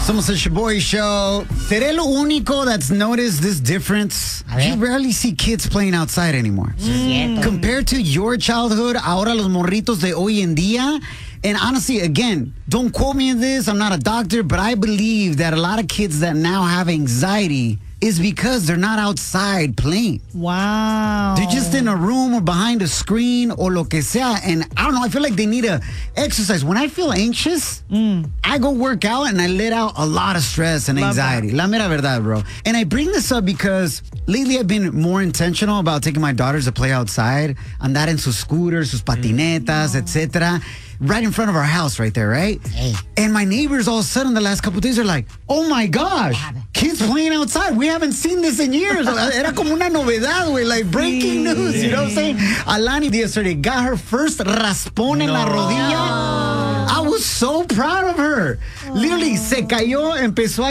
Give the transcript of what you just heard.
Somos el Shaboy Show. ¿Seré lo único that's noticed this difference? You rarely see kids playing outside anymore. Compared to your childhood, ahora los morritos de hoy en día. And honestly, again, don't quote me on this. I'm not a doctor, but I believe that a lot of kids that now have anxiety is because they're not outside playing. Wow. They're just in a room or behind a screen or lo que sea. And I don't know, I feel like they need to exercise. When I feel anxious, I go work out and I let out a lot of stress and anxiety. La mera verdad, bro. And I bring this up because lately I've been more intentional about taking my daughters to play outside. Andar en sus scooters, sus patinetas, etc. Right in front of our house right there, right? Hey. And my neighbors all of a sudden the last couple of days are like, oh my gosh, kids playing outside. We haven't seen this in years. Era como una novedad, güey, like breaking news, you know what I'm saying? Alani yesterday got her first raspón en la rodilla. I was so proud of her. Literally, se cayó, empezó a